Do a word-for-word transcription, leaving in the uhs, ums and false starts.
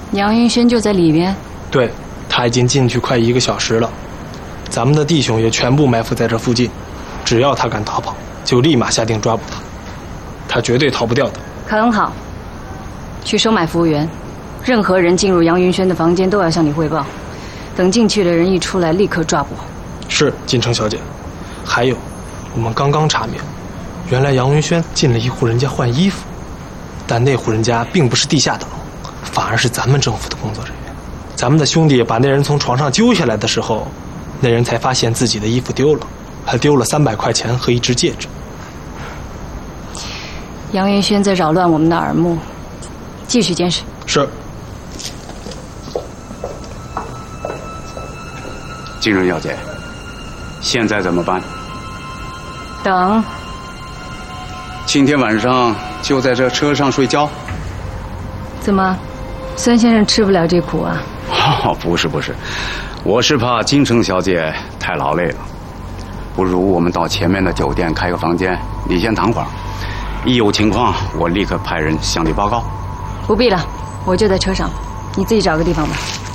杨云轩就在里边。 对，他已经进去快一个小时了。咱们的弟兄也全部埋伏在这附近，只要他敢逃跑，就立马下定抓捕他。他绝对逃不掉的。 很好，去收买服务员，任何人进入杨云轩的房间都要向你汇报。等进去的人一出来，立刻抓捕。 是，锦城小姐。还有，我们刚刚查明，原来杨云轩进了一户人家换衣服，但那户人家并不是地下党，反而是咱们政府的工作人员。咱们的兄弟把那人从床上揪下来的时候，那人才发现自己的衣服丢了，还丢了三百块钱和一只戒指。 杨云轩在扰乱我们的耳目，继续监视。 是。 金城小姐，现在怎么办？ 等。 今天晚上就在这车上睡觉？ 怎么，孙先生吃不了这苦啊？ 哦，不是不是，我是怕金城小姐太劳累了。不如我们到前面的酒店开个房间，你先躺会儿，一有情况我立刻派人向你报告。 不必了，我就在车上，你自己找个地方吧。